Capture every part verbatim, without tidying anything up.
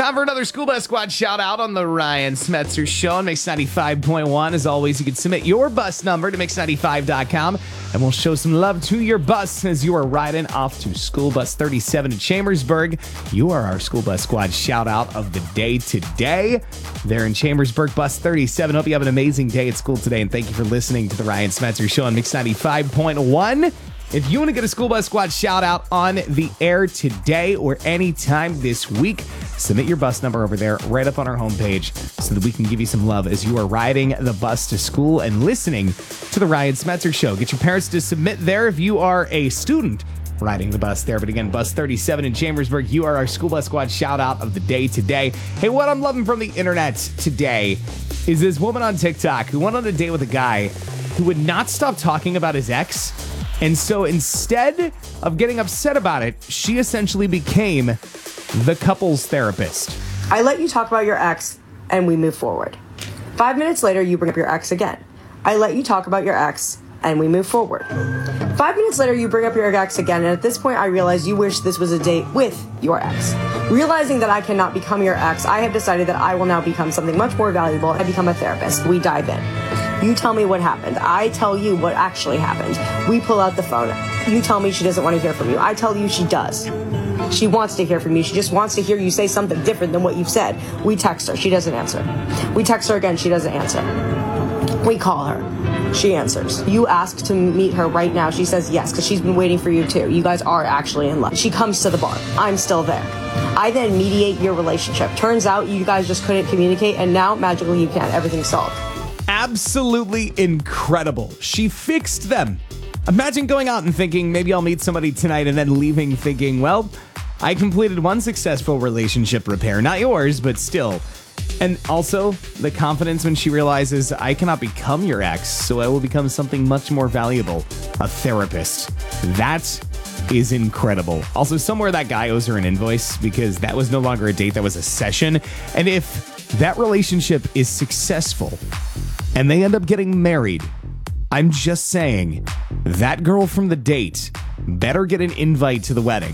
Time for another School Bus Squad shout out on the Ryan Smetzer Show on Mix ninety-five point one. As always, you can submit your bus number to mix ninety-five dot com and we'll show some love to your bus as you are riding off to School Bus thirty-seven in Chambersburg. You are our School Bus Squad shout out of the day today. There in Chambersburg, Bus thirty-seven. Hope you have an amazing day at school today, and thank you for listening to the Ryan Smetzer Show on Mix ninety-five point one. If you want to get a School Bus Squad shout out on the air today or anytime this week, submit your bus number over there right up on our homepage so that we can give you some love as you are riding the bus to school and listening to the Ryan Smetzer Show. Get your parents to submit there if you are a student riding the bus there. But again, Bus thirty-seven in Chambersburg, you are our School Bus Squad shout out of the day today. Hey, what I'm loving from the internet today is this woman on TikTok who went on a date with a guy who would not stop talking about his ex. And so instead of getting upset about it, she essentially became the couples therapist. I let you talk about your ex and we move forward. Five minutes later, you bring up your ex again. I let you talk about your ex and we move forward. Five minutes later, you bring up your ex again. And at this point, I realize you wish this was a date with your ex. Realizing that I cannot become your ex, I have decided that I will now become something much more valuable. I become a therapist. We dive in. You tell me what happened. I tell you what actually happened. We pull out the phone. You tell me she doesn't want to hear from you. I tell you she does. She wants to hear from you. She just wants to hear you say something different than what you've said. We text her. She doesn't answer. We text her again. She doesn't answer. We call her. She answers. You ask to meet her right now. She says yes, because she's been waiting for you too. You guys are actually in love. She comes to the bar. I'm still there. I then mediate your relationship. Turns out you guys just couldn't communicate, and now magically you can. Everything's solved. Absolutely incredible. She fixed them. Imagine going out and thinking, maybe I'll meet somebody tonight, and then leaving thinking, well, I completed one successful relationship repair. Not yours, but still. And also, the confidence when she realizes, I cannot become your ex, so I will become something much more valuable, a therapist. That is incredible. Also, somewhere that guy owes her an invoice because that was no longer a date, that was a session. And if that relationship is successful and they end up getting married, I'm just saying, that girl from the date better get an invite to the wedding.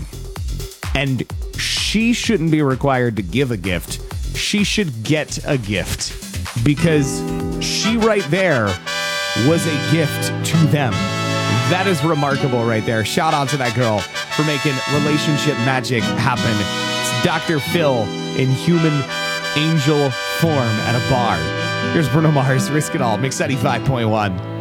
And she shouldn't be required to give a gift. She should get a gift because she right there was a gift to them. That is remarkable right there. Shout out to that girl for making relationship magic happen. It's Doctor Phil in human angel form at a bar. Here's Bruno Mars, Risk It All, Mix ninety-five point one.